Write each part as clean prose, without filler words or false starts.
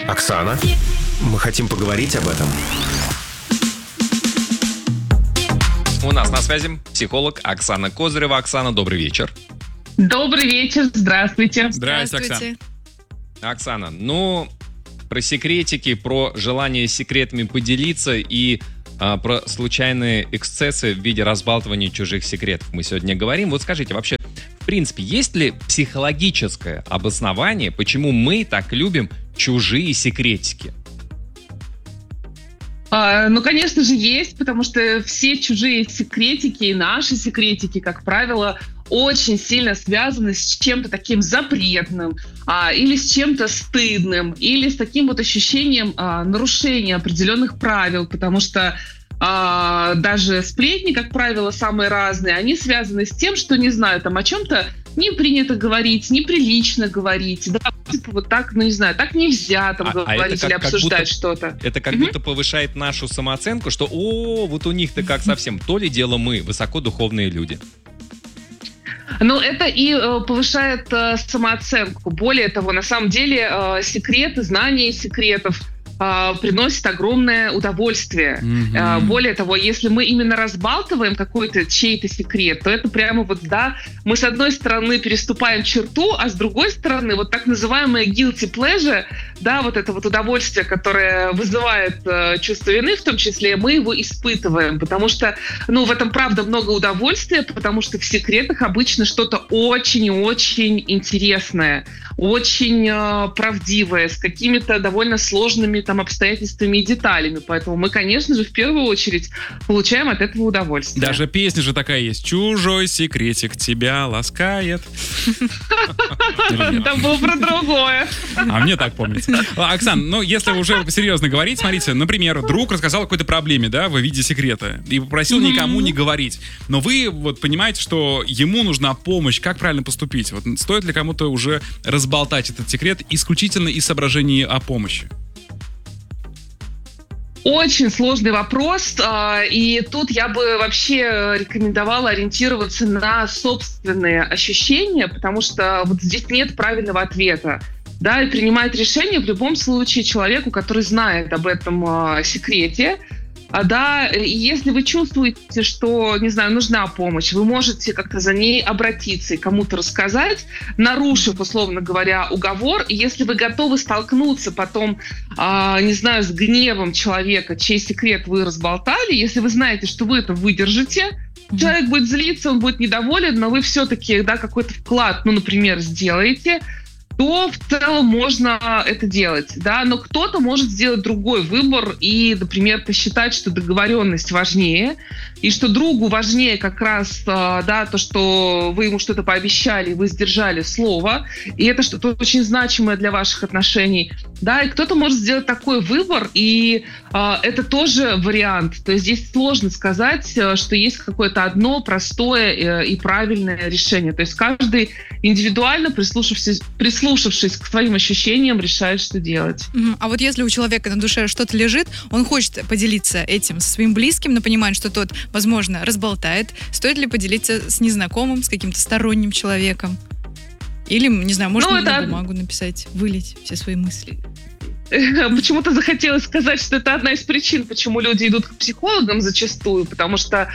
Оксана, мы хотим поговорить об этом. У нас на связи психолог Оксана Козырева. Оксана, добрый вечер. Добрый вечер, здравствуйте. Здравствуйте, Оксана. Оксана, про секретики, про желание секретами поделиться и про случайные эксцессы в виде разбалтывания чужих секретов мы сегодня говорим. Вот скажите, вообще, в принципе, есть ли психологическое обоснование, почему мы так любим чужие секретики? Конечно же, есть, потому что все чужие секретики и наши секретики, как правило, очень сильно связаны с чем-то таким запретным, или с чем-то стыдным, или с таким вот ощущением нарушения определенных правил, потому что даже сплетни, как правило, самые разные, они связаны с тем, что, не знаю, там о чем-то не принято говорить, неприлично говорить, да, типа вот так, так нельзя там говорить или обсуждать что-то. Это как будто повышает нашу самооценку, что вот у них-то как совсем, то ли дело мы, высокодуховные люди. Это и повышает самооценку. Более того, на самом деле секреты, знание секретов приносит огромное удовольствие. Более того, если мы именно разбалтываем какой-то чей-то секрет, то это прямо мы с одной стороны переступаем черту, а с другой стороны вот так называемое guilty pleasure, вот это вот удовольствие, которое вызывает чувство вины, в том числе, мы его испытываем, потому что, в этом правда много удовольствия, потому что в секретах обычно что-то очень и очень интересное, очень правдивое, с какими-то довольно сложными обстоятельствами и деталями. Поэтому мы, конечно же, в первую очередь получаем от этого удовольствие. Даже песня же такая есть. «Чужой секретик тебя ласкает». Там было про другое. А мне так помнится. Оксан, если уже серьезно говорить, смотрите, например, друг рассказал о какой-то проблеме, в виде секрета, и попросил никому не говорить. Но вы понимаете, что ему нужна помощь. Как правильно поступить? Стоит ли кому-то уже разболтать этот секрет исключительно из соображений о помощи? Очень сложный вопрос, и тут я бы вообще рекомендовала ориентироваться на собственные ощущения, потому что здесь нет правильного ответа. И принимает решение в любом случае человеку, который знает об этом секрете. Если вы чувствуете, что, нужна помощь, вы можете как-то за ней обратиться и кому-то рассказать, нарушив, условно говоря, уговор. И если вы готовы столкнуться потом, с гневом человека, чей секрет вы разболтали, если вы знаете, что вы это выдержите, человек будет злиться, он будет недоволен, но вы все-таки, какой-то вклад, например, сделаете, то в целом можно это делать, но кто-то может сделать другой выбор и, например, посчитать, что договоренность важнее, и что другу важнее как раз, то, что вы ему что-то пообещали, вы сдержали слово, и это что-то очень значимое для ваших отношений, и кто-то может сделать такой выбор, и это тоже вариант, то есть здесь сложно сказать, что есть какое-то одно простое и правильное решение, то есть каждый индивидуально, прислушавшись к своим ощущениям, решает, что делать. А вот если у человека на душе что-то лежит, он хочет поделиться этим со своим близким, но понимает, что тот, возможно, разболтает, стоит ли поделиться с незнакомым, с каким-то сторонним человеком? Или, можно на бумагу написать, вылить все свои мысли? Почему-то захотелось сказать, что это одна из причин, почему люди идут к психологам зачастую, потому что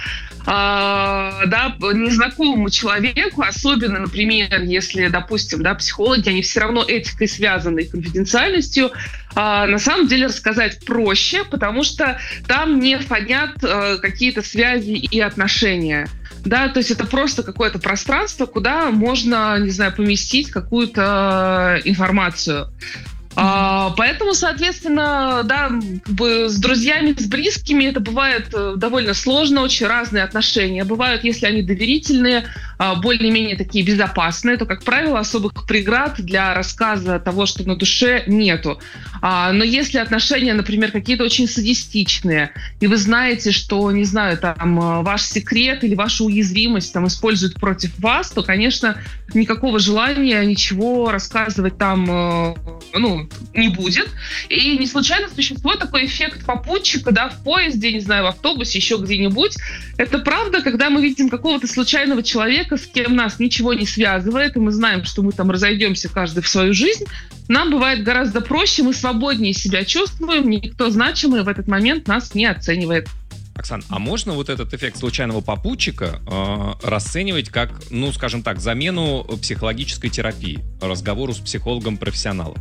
незнакомому человеку, особенно, например, если, допустим, психологи, они все равно этикой связаны и конфиденциальностью, на самом деле рассказать проще, потому что там не фонят какие-то связи и отношения. То есть это просто какое-то пространство, куда можно, поместить какую-то информацию. Поэтому, соответственно, с друзьями, с близкими это бывает довольно сложно, очень разные отношения. Бывают, если они доверительные, более-менее такие безопасные, то, как правило, особых преград для рассказа того, что на душе, нету. Но если отношения, например, какие-то очень садистичные, и вы знаете, что, ваш секрет или вашу уязвимость используют против вас, то, конечно, никакого желания ничего рассказывать не будет. И не случайно существует такой эффект попутчика, да, в поезде, не знаю, в автобусе, еще где-нибудь. Это правда, когда мы видим какого-то случайного человека, с кем нас ничего не связывает, и мы знаем, что мы там разойдемся каждый в свою жизнь, нам бывает гораздо проще, мы свободнее себя чувствуем, никто значимый в этот момент нас не оценивает. Оксан, а можно вот этот эффект случайного попутчика расценивать как, скажем так, замену психологической терапии, разговору с психологом-профессионалом?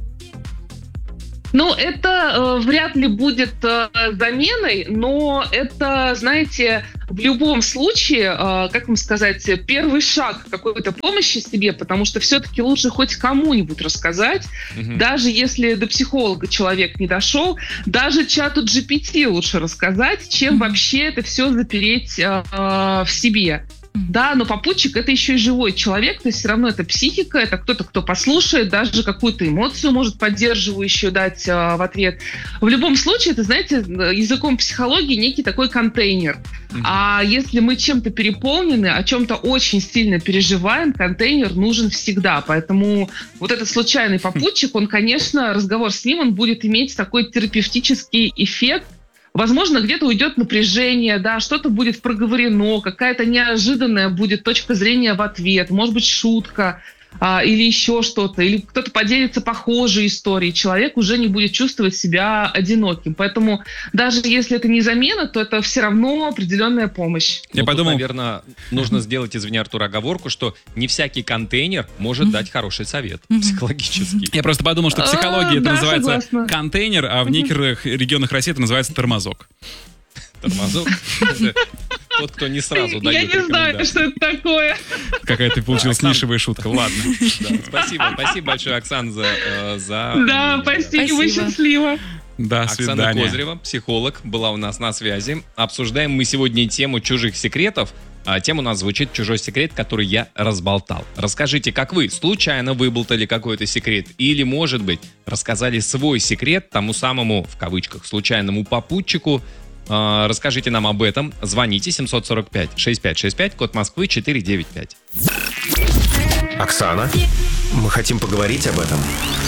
Это вряд ли будет заменой, но это, знаете, в любом случае, как вам сказать, первый шаг к какой-то помощи себе, потому что все-таки лучше хоть кому-нибудь рассказать, даже если до психолога человек не дошел, даже чату GPT лучше рассказать, чем вообще это все запереть в себе. Да, но попутчик — это еще и живой человек, то есть все равно это психика, это кто-то, кто послушает, даже какую-то эмоцию может поддерживающую дать в ответ. В любом случае, это, знаете, языком психологии некий такой контейнер. А если мы чем-то переполнены, о чем-то очень сильно переживаем, контейнер нужен всегда. Поэтому вот этот случайный попутчик, он, конечно, разговор с ним, он будет иметь такой терапевтический эффект. Возможно, где-то уйдет напряжение, да, что-то будет проговорено, какая-то неожиданная будет точка зрения в ответ, может быть, шутка или еще что-то, или кто-то поделится похожей историей, человек уже не будет чувствовать себя одиноким. Поэтому даже если это не замена, то это все равно определенная помощь. Я подумал, тут, наверное, нужно сделать, извини, Артур, оговорку, что не всякий контейнер может дать хороший совет психологический. Я просто подумал, что в психологии это да, называется согласна. контейнер, а в некоторых регионах России это называется тормозок. Тормозок? Тот, кто не сразу Я дает не знаю, рекомендации. что это такое. Какая-то получилась Оксан. нишевая шутка. Ладно. Да, спасибо большое, Оксан, за Да, мнение. спасибо, Спасибо. счастливо. До Оксана свидания. Козырева, психолог, была у нас на связи. Обсуждаем мы сегодня тему чужих секретов. Тема у нас звучит «Чужой секрет, который я разболтал». Расскажите, как вы случайно выболтали какой-то секрет? Или, может быть, рассказали свой секрет тому самому, в кавычках, случайному попутчику? Расскажите нам об этом. Звоните 745-6565, код Москвы 495. Оксана, мы хотим поговорить об этом.